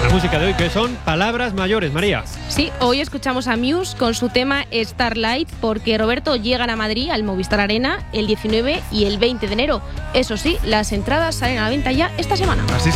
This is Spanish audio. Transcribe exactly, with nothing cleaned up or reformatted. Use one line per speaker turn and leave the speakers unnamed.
La música de hoy, que son palabras mayores, María.
Sí, hoy escuchamos a Muse con su tema Starlight, porque Roberto llegan a Madrid, al Movistar Arena, el diecinueve y el veinte de enero. Eso sí, las entradas salen a la venta ya esta semana.
Así